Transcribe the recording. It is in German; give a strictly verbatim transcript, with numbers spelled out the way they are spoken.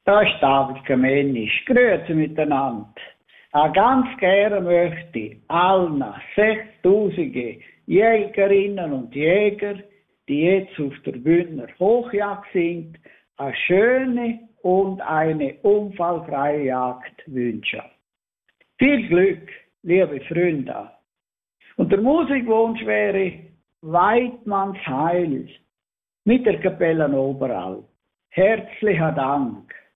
Da ist David Kamenisch. Grüezi miteinander. Auch ganz gerne möchte ich allen sechstausende Jägerinnen und Jäger, die jetzt auf der Bündner Hochjagd sind, eine schöne und eine unfallfreie Jagd wünschen. Viel Glück, liebe Freunde. Und der Musikwunsch wäre Weidmanns Heil mit der Kapelle Oberalp. Herzlichen Dank.